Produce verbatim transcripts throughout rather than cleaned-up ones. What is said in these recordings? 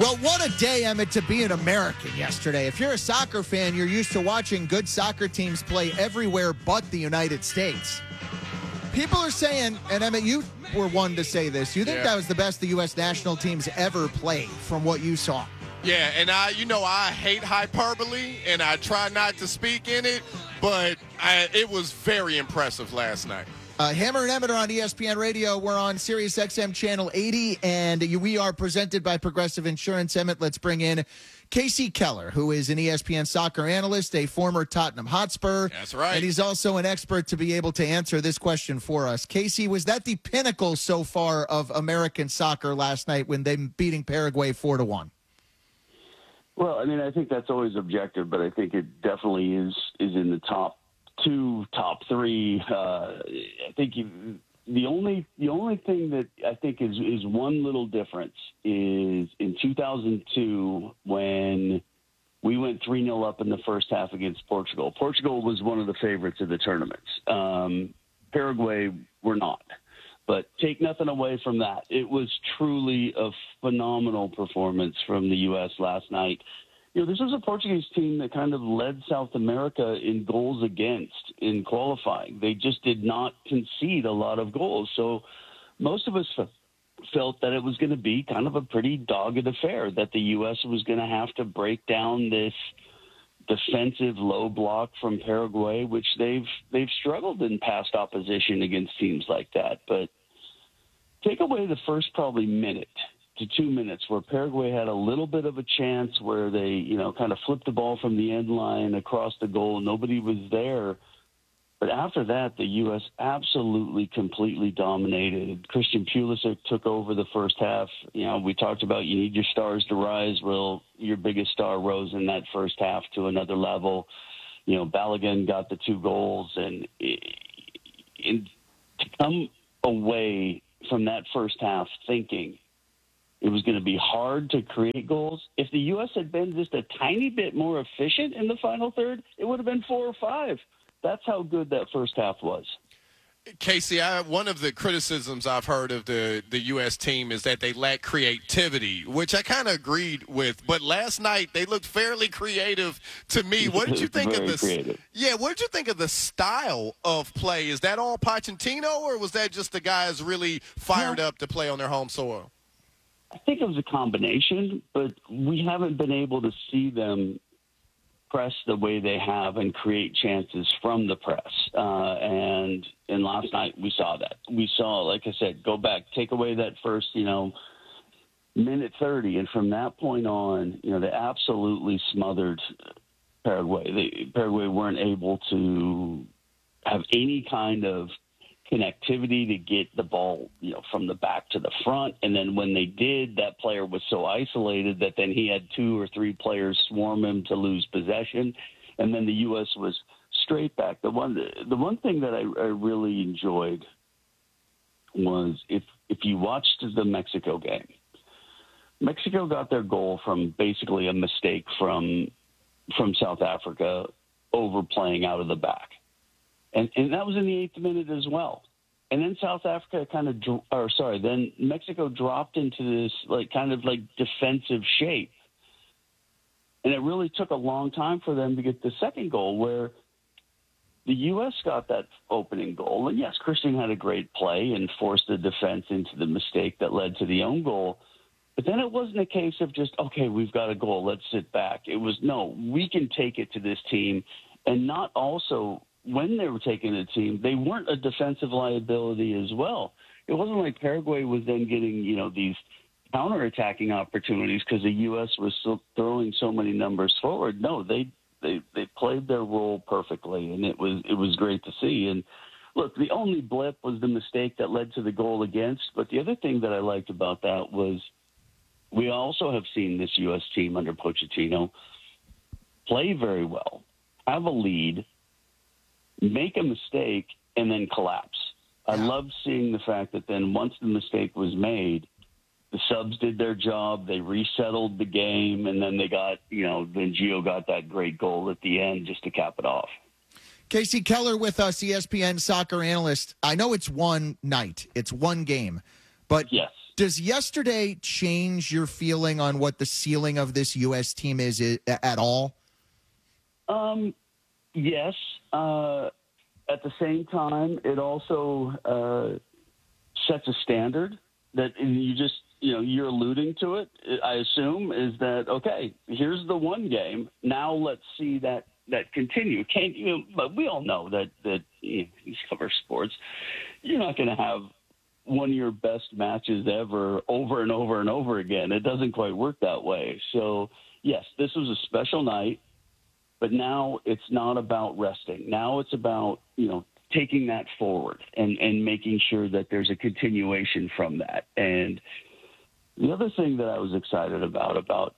Well, what a day, Emmett, to be an American yesterday. If you're a soccer fan, you're used to watching good soccer teams play everywhere but the United States. People are saying, and Emmett, you were one to say this, you think Yeah. that was the best the U S national teams ever played from what you saw? Yeah, and I, you know, I hate hyperbole, and I try not to speak in it, but I, it was very impressive last night. Uh, Hammer and Emmett are on E S P N Radio. We're on Sirius X M Channel eighty, and we are presented by Progressive Insurance. Emmett, let's bring in Casey Keller, who is an E S P N soccer analyst, a former Tottenham Hotspur. That's right. And he's also an expert to be able to answer this question for us. Casey, was that the pinnacle so far of American soccer last night when they beating Paraguay four to one? Well, I mean, I think that's always objective, but I think it definitely is is in the top two, top three. Uh, I think you, the only the only thing that I think is is one little difference is in two thousand two when we went three nil up in the first half against Portugal. Portugal was one of the favorites of the tournaments. Um, Paraguay were not. But take nothing away from that. It was truly a phenomenal performance from the U S last night. You know, this was a Portuguese team that kind of led South America in goals against in qualifying. They just did not concede a lot of goals. So most of us f- felt that it was going to be kind of a pretty dogged affair, that the U S was going to have to break down this defensive low block from Paraguay, which they've they've struggled in past opposition against teams like that. But take away the first probably minute to two minutes where Paraguay had a little bit of a chance where they, you know, kind of flipped the ball from the end line across the goal. Nobody was there. But after that, the U S absolutely, completely dominated. Christian Pulisic took over the first half. You know, we talked about you need your stars to rise. Well, your biggest star rose in that first half to another level. You know, Balogun got the two goals. And it, it, to come away from that first half thinking it was going to be hard to create goals, if the U S had been just a tiny bit more efficient in the final third, it would have been four or five. That's how good that first half was. Casey, I, one of the criticisms I've heard of the, the U S team is that they lack creativity, which I kind of agreed with. But last night they looked fairly creative to me. What did you think of this? Creative. Yeah, what did you think of the style of play? Is that all Pochettino, or was that just the guys really fired Yeah. up to play on their home soil? I think it was a combination, but we haven't been able to see them press the way they have and create chances from the press. Uh, and and last night we saw that. We saw, like I said, go back, take away that first, you know, minute thirty, and from that point on, you know, they absolutely smothered Paraguay. They, Paraguay weren't able to have any kind of connectivity to get the ball, you know, from the back to the front. And then when they did, that player was so isolated that then he had two or three players swarm him to lose possession. And then the U S was straight back. The one, the one thing that I, I really enjoyed was if, if you watched the Mexico game, Mexico got their goal from basically a mistake from, from South Africa overplaying out of the back. And, and that was in the eighth minute as well. And then South Africa kind of, or sorry, then Mexico dropped into this like kind of like defensive shape. And it really took a long time for them to get the second goal, where the U S got that opening goal. And yes, Christian had a great play and forced the defense into the mistake that led to the own goal. But then it wasn't a case of just, okay, we've got a goal, let's sit back. It was, no, we can take it to this team, and not also – when they were taking a team, they weren't a defensive liability as well. It wasn't like Paraguay was then getting, you know, these counterattacking opportunities because the U S was still throwing so many numbers forward. No, they, they they played their role perfectly, and it was it was great to see. And look, the only blip was the mistake that led to the goal against. But the other thing that I liked about that was we also have seen this U S team under Pochettino play very well, have a lead, make a mistake, and then collapse. I love seeing the fact that then once the mistake was made, the subs did their job, they resettled the game, and then they got, you know, then Gio got that great goal at the end just to cap it off. Casey Keller with us, E S P N soccer analyst. I know it's one night, it's one game, but yes. Does yesterday change your feeling on what the ceiling of this U S team is at all? Um, yes. Uh, at the same time, it also uh, sets a standard that you just, you know, you're alluding to it, I assume, is that, okay, here's the one game. Now let's see that, that continue. Can't you, but we all know that, that you know, you cover sports. You're not going to have one of your best matches ever over and over and over again. It doesn't quite work that way. So, yes, this was a special night, but now it's not about resting. Now it's about, you know, taking that forward and, and making sure that there's a continuation from that. And the other thing that I was excited about about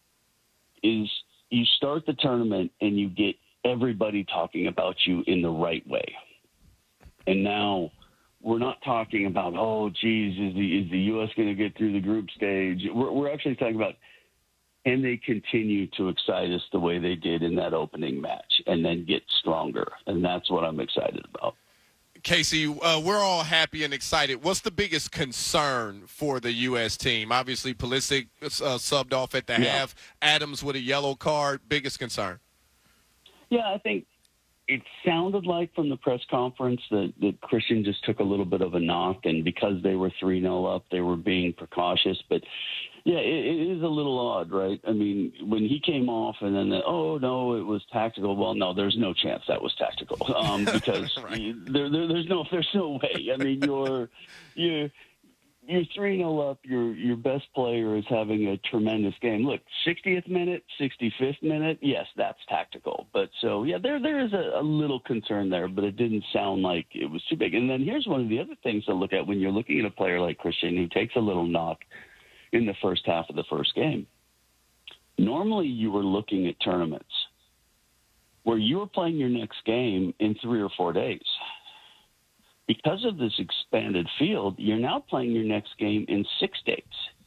is you start the tournament and you get everybody talking about you in the right way. And now we're not talking about, oh, geez, is the, is the U S going to get through the group stage? We're, we're actually talking about, can they continue to excite us the way they did in that opening match and then get stronger? And that's what I'm excited about. Casey, uh, we're all happy and excited. What's the biggest concern for the U S team? Obviously, Pulisic uh, subbed off at the yeah. half. Adams with a yellow card. Biggest concern? Yeah, I think it sounded like from the press conference that, that Christian just took a little bit of a knock, and because they were three nil up, they were being precautious. But, yeah, it, it is a little odd, right? I mean, when he came off and then, the, oh, no, it was tactical. Well, no, there's no chance that was tactical um, because right. there, there, there's no there's no way. I mean, you're you're you're three nil up. Your your best player is having a tremendous game. Look, sixtieth minute, sixty-fifth minute, yes, that's tactical. But so, yeah, there there is a, a little concern there, but it didn't sound like it was too big. And then here's one of the other things to look at when you're looking at a player like Christian who takes a little knock in the first half of the first game. Normally you were looking at tournaments where you were playing your next game in three or four days. Because of this expanded field, you're now playing your next game in six days.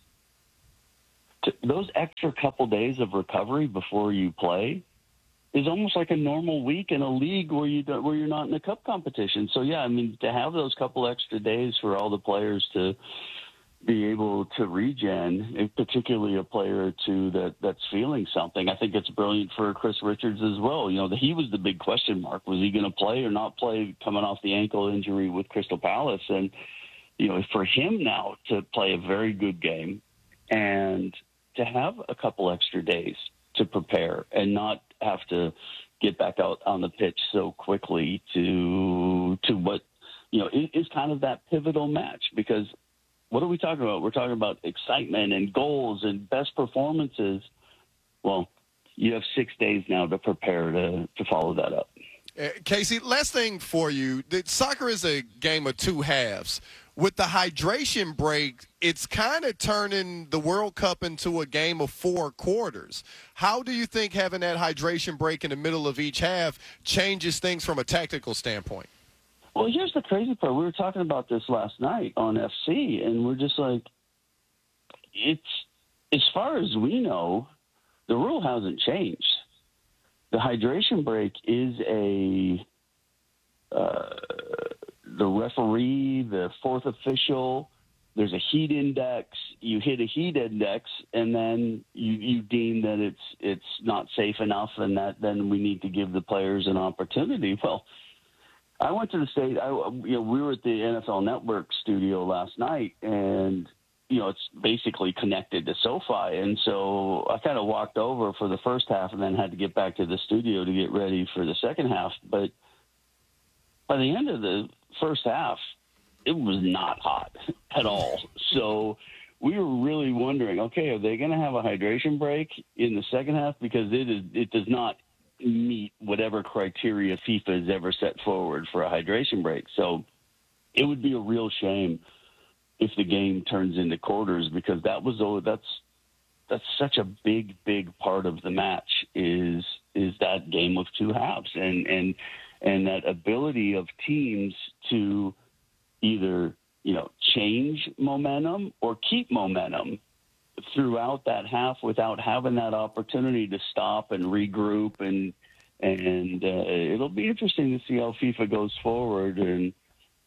Those extra couple days of recovery before you play is almost like a normal week in a league where you don't, where you're not in a cup competition. So yeah, I mean, to have those couple extra days for all the players to be able to regen, particularly a player or two that, that's feeling something. I think it's brilliant for Chris Richards as well. You know, the, he was the big question mark. Was he going to play or not play coming off the ankle injury with Crystal Palace? And, you know, for him now to play a very good game and to have a couple extra days to prepare and not have to get back out on the pitch so quickly to, to what, you know, is, is kind of that pivotal match. Because what are we talking about? We're talking about excitement and goals and best performances. Well, you have six days now to prepare to, to follow that up. Uh, Casey, last thing for you. The, soccer is a game of two halves. With the hydration break, it's kind of turning the World Cup into a game of four quarters. How do you think having that hydration break in the middle of each half changes things from a tactical standpoint? Well, here's the crazy part. We were talking about this last night on F C, and we're just like, it's, as far as we know, the rule hasn't changed. The hydration break is a, uh, the referee, the fourth official, there's a heat index. You hit a heat index, and then you, you deem that it's it's not safe enough, and that then we need to give the players an opportunity. Well, I went to the state. I, you know, we were at the N F L Network studio last night, and you know, it's basically connected to SoFi, and so I kind of walked over for the first half, and then had to get back to the studio to get ready for the second half. But by the end of the first half, it was not hot at all. So we were really wondering, okay, are they going to have a hydration break in the second half? Because it is, it does not meet whatever criteria FIFA has ever set forward for a hydration break. So it would be a real shame if the game turns into quarters, because that was oh, that's that's such a big, big part of the match is is that game of two halves, and and and that ability of teams to either, you know, change momentum or keep momentum throughout that half without having that opportunity to stop and regroup. And and uh, it'll be interesting to see how FIFA goes forward. And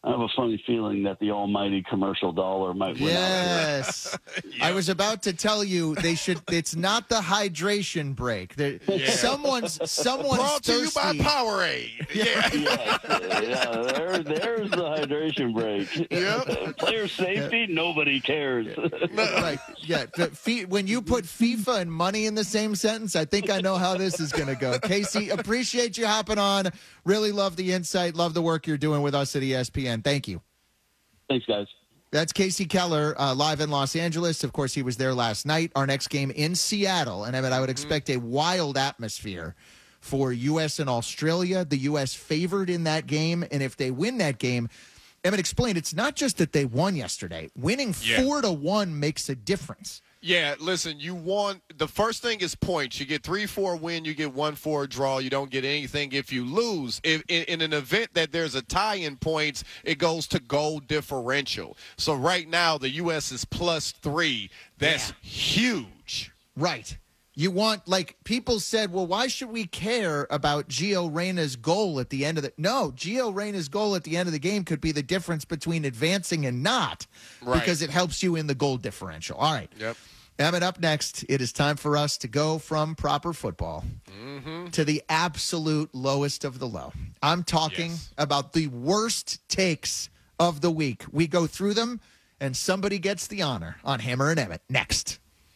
I have a funny feeling that the almighty commercial dollar might win. Yes. Yep. I was about to tell you they should. It's not the hydration break. Yeah. Someone's someone's brought thirsty. to you by Powerade. Yeah. Yes, yeah. There, there's the hydration break. Yep. Player safety, yep. Nobody cares. Right. Yeah. When you put FIFA and money in the same sentence, I think I know how this is going to go. Casey, appreciate you hopping on. Really love the insight. Love the work you're doing with us at E S P N. Thank you. Thanks, guys. That's Casey Keller, uh, live in Los Angeles. Of course, he was there last night. Our next game in Seattle. And I mean, I would expect a wild atmosphere for U S and Australia. The U S favored in that game. And if they win that game, Emmett explained, it's not just that they won yesterday. Winning yeah. four to one makes a difference. Yeah, listen, you want – the first thing is points. You get three four win, you get one four draw. You don't get anything if you lose. If, in, in an event that there's a tie in points, it goes to goal differential. So right now the U S is plus three. That's yeah. huge. Right. You want – like people said, well, why should we care about Gio Reyna's goal at the end of the – no, Gio Reyna's goal at the end of the game could be the difference between advancing and not right. because it helps you in the goal differential. All right. Yep. Emmett, up next, it is time for us to go from proper football mm-hmm. to the absolute lowest of the low. I'm talking yes. about the worst takes of the week. We go through them, and somebody gets the honor on Hammer and Emmett. Next.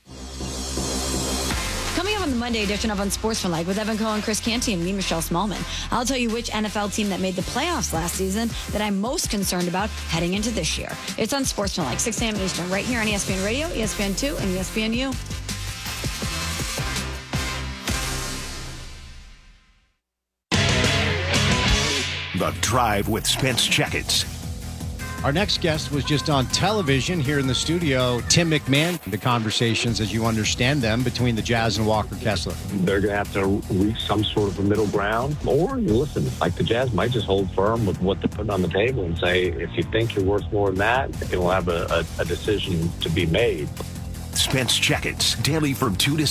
Coming up on the Monday edition of Unsportsmanlike with Evan Cohen, Chris Canty, and me, Michelle Smallman, I'll tell you which N F L team that made the playoffs last season that I'm most concerned about heading into this year. It's Unsportsmanlike, six a.m. Eastern, right here on E S P N Radio, E S P N two, and E S P N U. The Drive with Spence Checketts. Our next guest was just on television here in the studio, Tim McMahon. The conversations, as you understand them, between the Jazz and Walker Kessler. They're going to have to reach some sort of a middle ground. Or, listen, like the Jazz might just hold firm with what they're putting on the table and say, if you think you're worth more than that, it will have a, a, a decision to be made. Spence Checketts, daily from two to